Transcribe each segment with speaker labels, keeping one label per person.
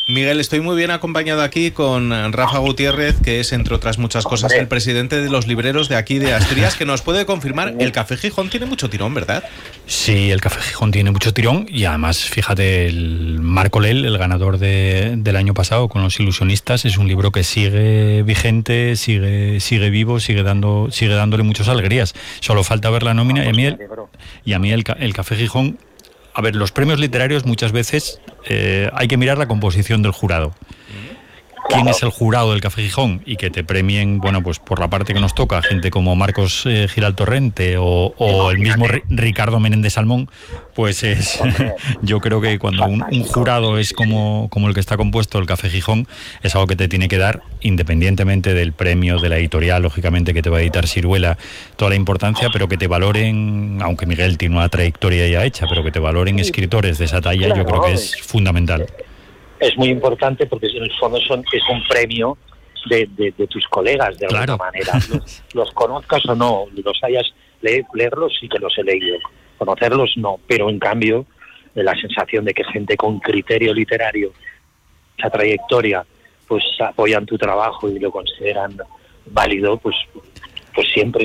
Speaker 1: Miguel, estoy muy bien acompañado aquí con Rafa Gutiérrez, que es, entre otras muchas cosas, el presidente de los libreros de aquí de Asturias, que nos puede confirmar, el Café Gijón tiene mucho tirón, ¿verdad?
Speaker 2: Sí, el Café Gijón tiene mucho tirón y además, fíjate, el Marco Lel, el ganador del año pasado con Los Ilusionistas, es un libro que sigue vigente, sigue vivo, sigue dándole muchas alegrías. Solo falta ver la nómina y a mí el Café Gijón. A ver, los premios literarios muchas veces hay que mirar la composición del jurado. ¿Quién es el jurado del Café Gijón? Y que te premien, bueno, pues por la parte que nos toca, gente como Marcos Giral Torrente o el mismo Ricardo Menéndez Salmón, pues es, yo creo que cuando un jurado es como el que está compuesto el Café Gijón, es algo que te tiene que dar, independientemente del premio, de la editorial, lógicamente, que te va a editar Siruela, toda la importancia, pero que te valoren, aunque Miguel tiene una trayectoria ya hecha, pero que te valoren escritores de esa talla, yo creo que es fundamental.
Speaker 3: Es muy importante porque en el fondo es un premio de tus colegas, de alguna manera. Los conozcas o no, los hayas leerlos sí que los he leído, conocerlos no, pero en cambio la sensación de que gente con criterio literario, esa trayectoria, pues apoyan tu trabajo y lo consideran válido, pues siempre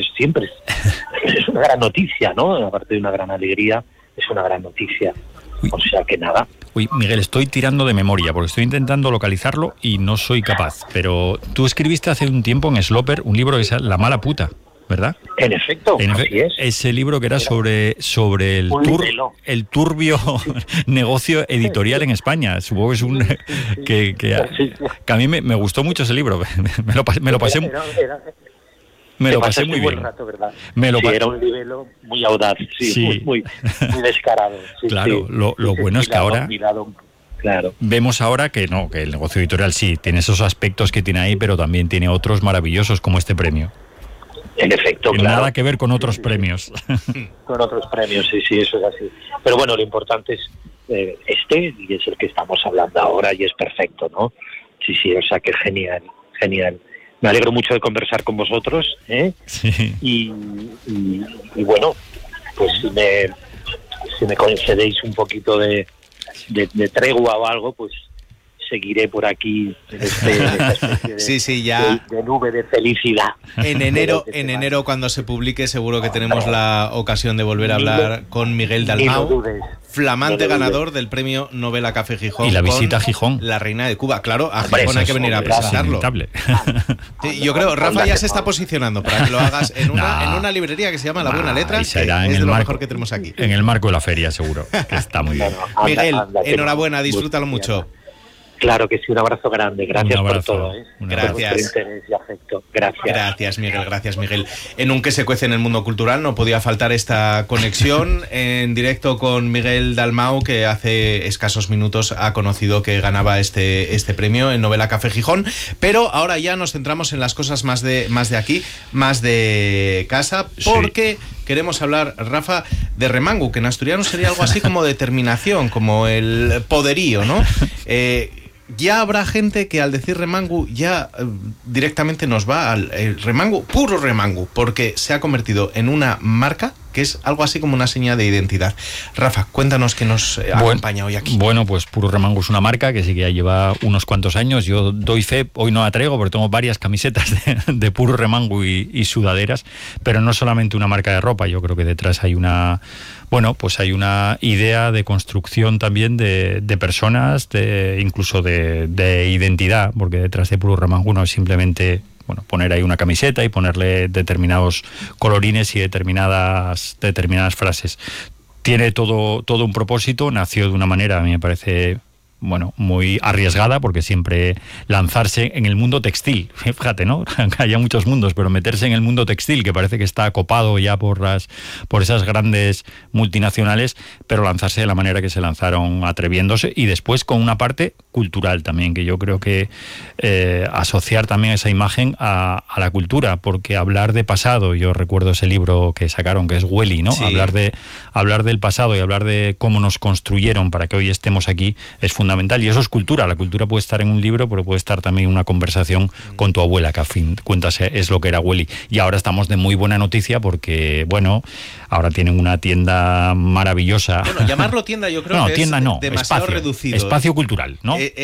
Speaker 3: es una gran noticia, ¿no? Aparte de una gran alegría, es una gran noticia. O sea que nada.
Speaker 2: Uy, Miguel, estoy tirando de memoria porque estoy intentando localizarlo y no soy capaz. Pero tú escribiste hace un tiempo en Sloper un libro que es La mala puta, ¿verdad?
Speaker 3: En efecto, así es.
Speaker 2: Ese libro que era sobre el turbio negocio editorial en España. Supongo que es un que a mí me gustó mucho ese libro. Me lo pasé. Me lo pasé muy bien.
Speaker 3: Rato, ¿verdad? Era un libelo muy audaz, muy descarado.
Speaker 2: Claro, lo bueno es que ahora vemos ahora que el negocio editorial sí tiene esos aspectos que tiene ahí, pero también tiene otros maravillosos como este premio.
Speaker 3: En efecto,
Speaker 2: Nada que ver con otros premios.
Speaker 3: Con otros premios, sí, eso es así. Pero bueno, lo importante es y es el que estamos hablando ahora y es perfecto, ¿no? Sí, o sea que genial. Me alegro mucho de conversar con vosotros,
Speaker 2: Sí.
Speaker 3: Y bueno, pues si me concedéis un poquito de tregua o algo, pues seguiré por aquí en esta especie de nube de felicidad.
Speaker 1: En enero, cuando se publique, seguro que tenemos la ocasión de volver a hablar con Miguel Dalmau, flamante ganador del premio Novela Café Gijón.
Speaker 2: Y la visita a Gijón.
Speaker 1: La Reina de Cuba. Claro, a Gijón hay que venir a presentarlo. Sí, yo creo, Rafa ya se está posicionando para que lo hagas en una librería que se llama La Buena Letra, que es de lo mejor que tenemos aquí.
Speaker 2: En el marco de la feria, seguro, que está muy bien.
Speaker 1: Miguel, enhorabuena, disfrútalo mucho.
Speaker 3: Claro que sí, un abrazo grande. Gracias por todo.
Speaker 1: Gracias.
Speaker 3: Por interés y afecto.
Speaker 1: Gracias, Miguel. En un Que se cuece en el mundo cultural no podía faltar esta conexión en directo con Miguel Dalmau, que hace escasos minutos ha conocido que ganaba este premio en Novela Café Gijón. Pero ahora ya nos centramos en las cosas más de aquí, más de casa, porque queremos hablar, Rafa, de remangu, que en asturiano sería algo así como determinación, como el poderío, ¿no? Ya habrá gente que al decir remangu ya directamente nos va al remangu, puro remangu, porque se ha convertido en una marca que es algo así como una señal de identidad. Rafa, cuéntanos qué nos acompaña hoy aquí.
Speaker 2: Bueno, pues Puro Remangu es una marca que sí que ya lleva unos cuantos años. Yo doy fe, hoy no la traigo porque tengo varias camisetas de Puro Remangu y sudaderas, pero no solamente una marca de ropa. Yo creo que detrás hay una idea de construcción también de personas, incluso de identidad, porque detrás de Puro Remangu no es simplemente poner ahí una camiseta y ponerle determinados colorines y determinadas frases. Tiene todo un propósito, nació de una manera, a mí me parece muy arriesgada, porque siempre lanzarse en el mundo textil, fíjate, ¿no? Hay muchos mundos, pero meterse en el mundo textil, que parece que está copado ya por esas grandes multinacionales, pero lanzarse de la manera que se lanzaron, atreviéndose, y después con una parte cultural también, que yo creo que asociar también esa imagen a la cultura, porque hablar de pasado, yo recuerdo ese libro que sacaron, que es Hueli, ¿no? Sí. Hablar del pasado y hablar de cómo nos construyeron para que hoy estemos aquí es fundamental, y eso es cultura. La cultura puede estar en un libro, pero puede estar también en una conversación con tu abuela, que a fin de cuentas es lo que era Hueli. Y ahora estamos de muy buena noticia porque, ahora tienen una tienda maravillosa.
Speaker 1: Llamarlo tienda yo creo que
Speaker 2: tienda
Speaker 1: es
Speaker 2: no,
Speaker 1: demasiado reducido.
Speaker 2: Espacio cultural, ¿no?